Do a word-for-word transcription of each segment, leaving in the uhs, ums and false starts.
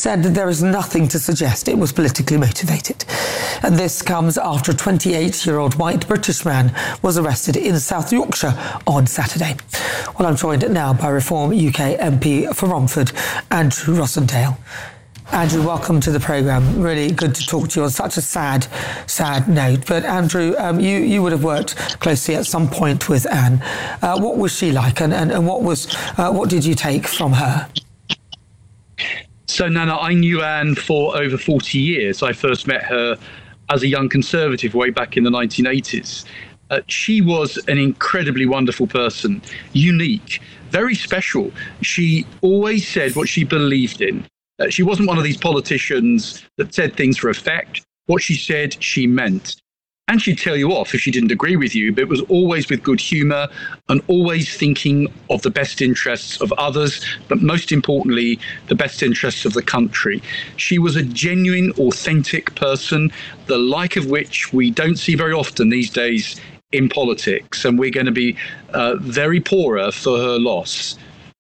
said that there is nothing to suggest it was politically motivated. And this comes after a twenty-eight-year-old white British man was arrested in South Yorkshire on Saturday. Well, I'm joined now by Reform U K M P for Romford, Andrew Rossendale. Andrew, welcome to the programme. Really good to talk to you on such a sad, sad note. But Andrew, um, you, you would have worked closely at some point with Anne. Uh, what was she like, and, and, and what was uh, what did you take from her? So, Nana, I knew Anne for over forty years. I first met her as a young Conservative way back in the nineteen eighties. Uh, she was an incredibly wonderful person, unique, very special. She always said what she believed in. Uh, she wasn't one of these politicians that said things for effect. What she said, she meant. And she'd tell you off if she didn't agree with you, but it was always with good humour and always thinking of the best interests of others, but most importantly, the best interests of the country. She was a genuine, authentic person, the like of which we don't see very often these days in politics, and we're going to be uh, very poorer for her loss.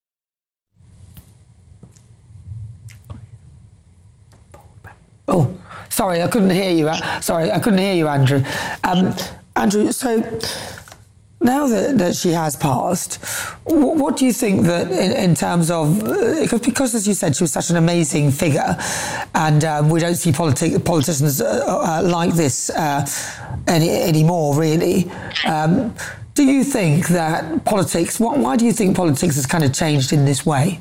Oh, sorry, I couldn't hear you. Sorry, I couldn't hear you, Andrew. Um, Andrew, so now that, that she has passed, what, what do you think that in, in terms of, uh, because as you said, she was such an amazing figure, and um, we don't see politi- politicians uh, uh, like this uh, any anymore, really. Um, do you think that politics, why, why do you think politics has kind of changed in this way?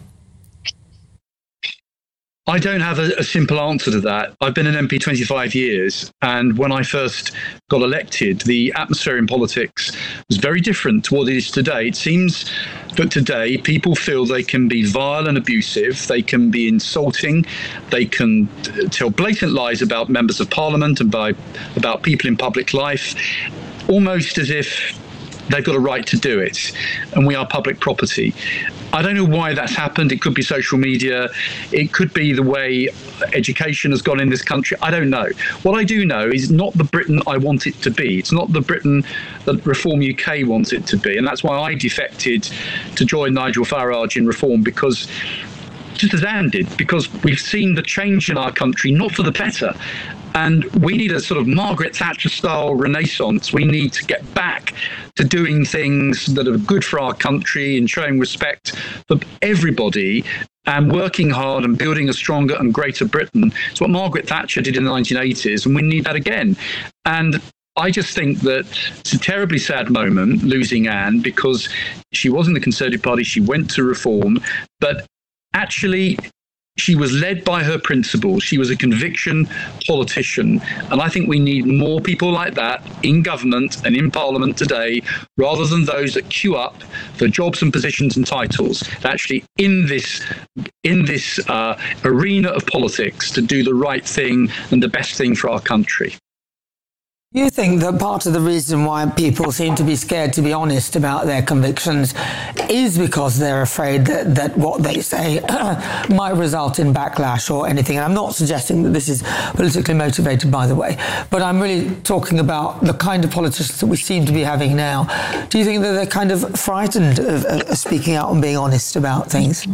I don't have a, a simple answer to that. I've been an M P twenty-five years, and when I first got elected, the atmosphere in politics was very different to what it is today. It seems that today people feel they can be vile and abusive, they can be insulting, they can tell blatant lies about members of parliament and by, about people in public life, almost as if they've got a right to do it, and we are public property. I don't know why that's happened. It could be social media. It could be the way education has gone in this country. I don't know. What I do know is not the Britain I want it to be. It's not the Britain that Reform U K wants it to be. And that's why I defected to join Nigel Farage in Reform, because just as Anne did, because we've seen the change in our country, not for the better. And we need a sort of Margaret Thatcher-style renaissance. We need to get back to doing things that are good for our country and showing respect for everybody and working hard and building a stronger and greater Britain. It's what Margaret Thatcher did in the nineteen eighties, and we need that again. And I just think that it's a terribly sad moment, losing Anne, because she was in the Conservative Party, she went to Reform, but actually she was led by her principles. She was a conviction politician. And I think we need more people like that in government and in Parliament today, rather than those that queue up for jobs and positions and titles, actually in this in this uh, arena of politics to do the right thing and the best thing for our country. You think that part of the reason why people seem to be scared to be honest about their convictions is because they're afraid that, that what they say might result in backlash or anything? And I'm not suggesting that this is politically motivated, by the way, but I'm really talking about the kind of politicians that we seem to be having now. Do you think that they're kind of frightened of, of speaking out and being honest about things?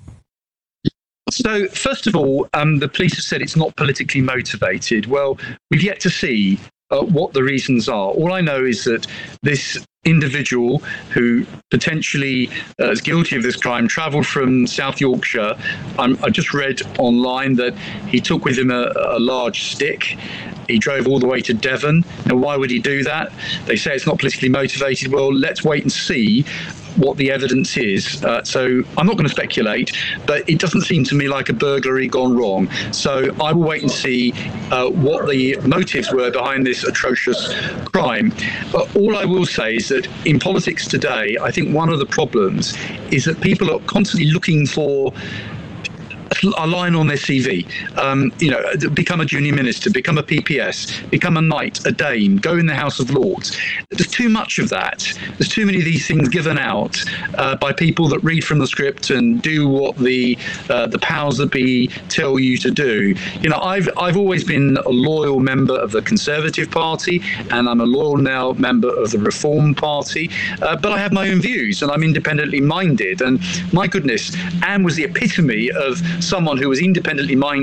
So, first of all, um, the police have said it's not politically motivated. Well, we've yet to see Uh, what the reasons are. All I know is that this individual who potentially uh, is guilty of this crime travelled from South Yorkshire. Um, I just read online that he took with him a, a large stick. He drove all the way to Devon. Now, why would he do that? They say it's not politically motivated. Well, let's wait and see what the evidence is. Uh, so I'm not going to speculate, but it doesn't seem to me like a burglary gone wrong. So I will wait and see uh, what the motives were behind this atrocious crime. But all I will say is that in politics today, I think one of the problems is that people are constantly looking for a line on their C V, um, you know, become a junior minister, become a P P S, become a knight, a dame, go in the House of Lords. There's too much of that. There's too many of these things given out uh, by people that read from the script and do what the uh, the powers that be tell you to do. You know, I've I've always been a loyal member of the Conservative Party, and I'm a loyal now member of the Reform Party, uh, but I have my own views and I'm independently minded. And my goodness, Anne was the epitome of someone who was independently minded